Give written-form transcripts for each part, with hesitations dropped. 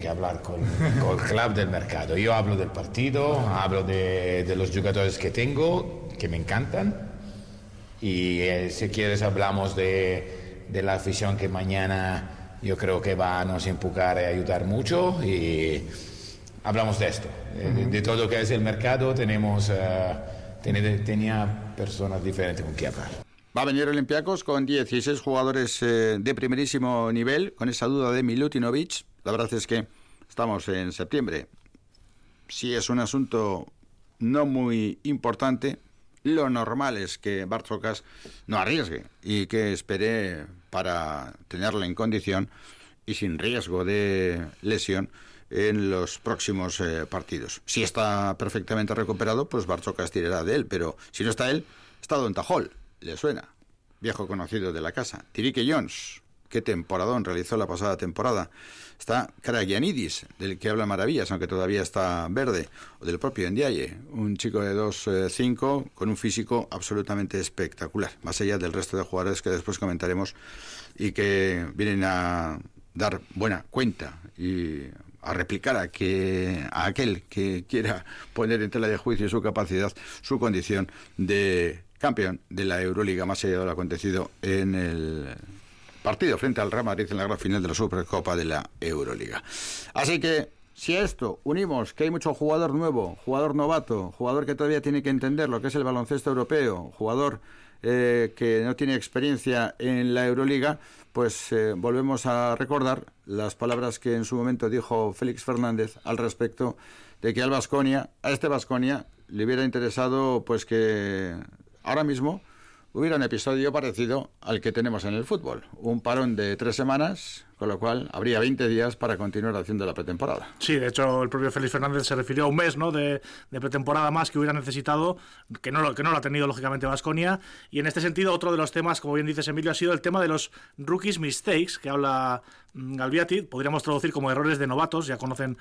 que hablar con el club del mercado. Yo hablo del partido, hablo de los jugadores que tengo, que me encantan. Y si quieres hablamos de la afición que mañana yo creo que va a nos empujar y ayudar mucho. Y hablamos de esto, de todo lo que es el mercado. Tenía personas diferentes con quien hablar. Va a venir Olympiacos con 16 jugadores de primerísimo nivel, con esa duda de Milutinovic. La verdad es que estamos en septiembre. Si es un asunto no muy importante, lo normal es que Bartzokas no arriesgue y que espere para tenerlo en condición y sin riesgo de lesión en los próximos partidos. Si está perfectamente recuperado, pues Bartzokas tirará de él, pero si no está él, está Don Tajol. Le suena, viejo conocido de la casa. Tirique Jones, qué temporadón realizó la pasada temporada. Está Karagianidis, del que habla maravillas, aunque todavía está verde. O del propio Ndiaye, un chico de 2'5", con un físico absolutamente espectacular, más allá del resto de jugadores que después comentaremos y que vienen a dar buena cuenta y a replicar a aquel que quiera poner en tela de juicio su capacidad, su condición de campeón de la Euroliga, más allá de lo acontecido en el partido frente al Real Madrid en la gran final de la Supercopa de la Euroliga. Así que, si a esto unimos que hay mucho jugador nuevo, jugador novato, jugador que todavía tiene que entender lo que es el baloncesto europeo, jugador que no tiene experiencia en la Euroliga, pues volvemos a recordar las palabras que en su momento dijo Félix Fernández al respecto de que a este Baskonia le hubiera interesado pues que ahora mismo hubiera un episodio parecido al que tenemos en el fútbol, un parón de 3 semanas, con lo cual habría 20 días para continuar haciendo la pretemporada. Sí, de hecho el propio Félix Fernández se refirió a un mes, ¿no?, de pretemporada más que hubiera necesitado, que no lo ha tenido lógicamente Baskonia. Y en este sentido, otro de los temas, como bien dices, Emilio, ha sido el tema de los rookies mistakes, que habla Galbiati. Podríamos traducir como errores de novatos. Ya conocen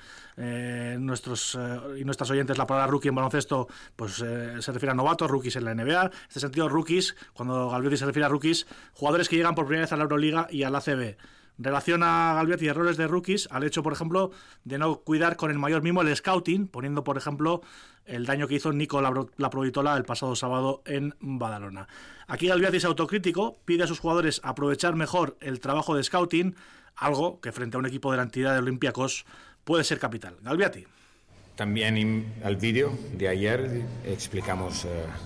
nuestros y nuestras oyentes la palabra rookie en baloncesto, pues se refiere a novatos, rookies en la NBA. En este sentido, rookies, cuando Galbiati se refiere a rookies, jugadores que llegan por primera vez a la Euroliga y a la ACB. Relaciona Galbiati errores de rookies al hecho, por ejemplo, de no cuidar con el mayor mimo el scouting, poniendo, por ejemplo, el daño que hizo Nico Laprovitola el pasado sábado en Badalona. Aquí Galbiati es autocrítico, pide a sus jugadores aprovechar mejor el trabajo de scouting, algo que frente a un equipo de la entidad de Olympiacos puede ser capital. Galbiati. También al vídeo de ayer explicamos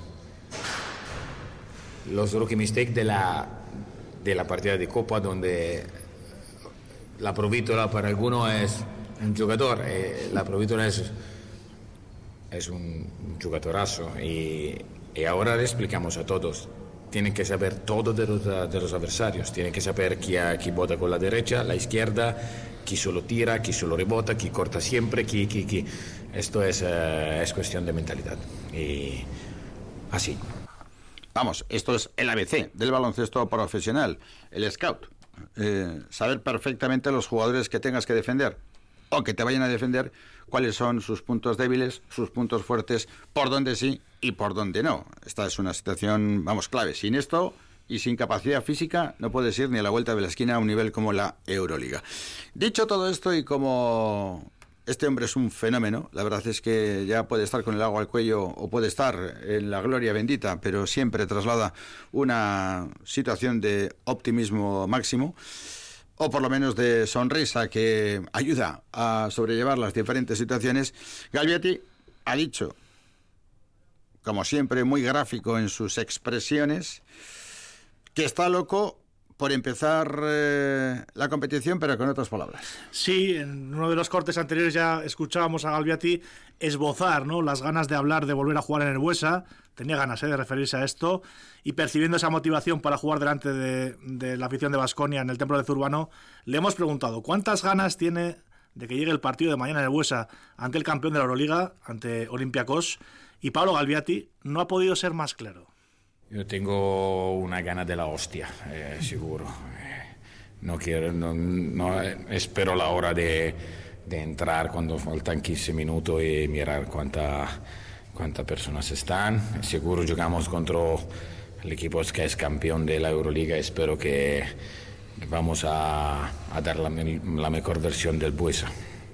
los rookie mistakes de la partida de Copa, donde la Provítola para algunos es un jugador, la Provítola es un jugadorazo y ahora le explicamos a todos, tienen que saber todo de los adversarios, tienen que saber quién bota con la derecha, la izquierda, quién solo tira, quién solo rebota, quién corta siempre, quién. Esto es cuestión de mentalidad y así. Vamos, esto es el ABC del baloncesto profesional, el scout. Saber perfectamente los jugadores que tengas que defender o que te vayan a defender, cuáles son sus puntos débiles, sus puntos fuertes, por dónde sí y por dónde no. Esta es una situación, vamos, clave. Sin esto y sin capacidad física no puedes ir ni a la vuelta de la esquina a un nivel como la Euroliga. Dicho todo esto, y como este hombre es un fenómeno, la verdad es que ya puede estar con el agua al cuello o puede estar en la gloria bendita, pero siempre traslada una situación de optimismo máximo, o por lo menos de sonrisa que ayuda a sobrellevar las diferentes situaciones. Galbiati ha dicho, como siempre muy gráfico en sus expresiones, que está loco por empezar la competición, pero con otras palabras. Sí, en uno de los cortes anteriores ya escuchábamos a Galbiati esbozar, ¿no?, las ganas de hablar de volver a jugar en el Buesa. Tenía ganas de referirse a esto, y percibiendo esa motivación para jugar delante de la afición de Baskonia en el Templo de Zurbano, le hemos preguntado cuántas ganas tiene de que llegue el partido de mañana en el Buesa ante el campeón de la Euroliga, ante Olympiacos, y Pablo Galbiati no ha podido ser más claro. Yo tengo una gana de la hostia, seguro. No espero la hora de entrar cuando faltan 15 minutos y mirar cuántas personas están. Seguro jugamos contra el equipo que es campeón de la Euroliga. Espero que vamos a dar la mejor versión del Buesa.